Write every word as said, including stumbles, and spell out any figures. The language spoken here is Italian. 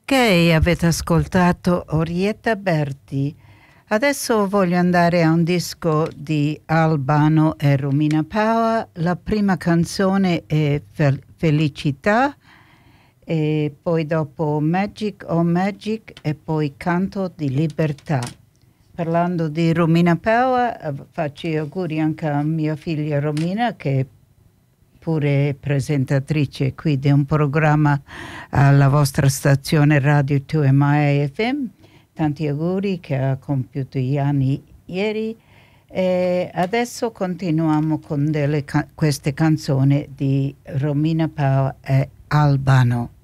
Ok, avete ascoltato Orietta Berti. Adesso voglio andare a un disco di Albano e Romina Power. La prima canzone è Fel- Felicità, e poi dopo Magic o Magic e poi Canto di Libertà. Parlando di Romina Power, eh, faccio gli auguri anche a mia figlia Romina, che è pure presentatrice qui di un programma alla vostra stazione radio due M I F M. Tanti auguri, che ha compiuto gli anni ieri. E adesso continuiamo con delle ca- queste canzoni di Romina Power e Albano.